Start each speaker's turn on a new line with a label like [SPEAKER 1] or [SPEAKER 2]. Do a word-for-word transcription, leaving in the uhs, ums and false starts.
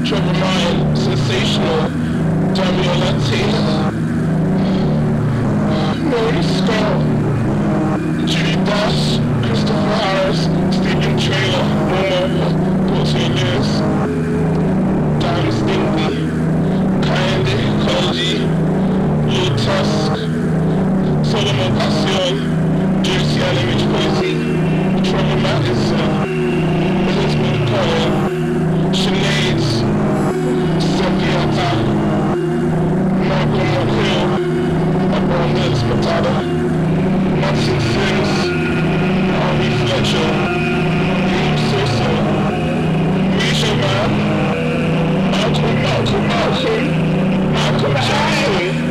[SPEAKER 1] Trevor Martin, Sensational, Damian Latina, Maurice Scott, Judy Buss, Christopher Harris, Stephen Trailer,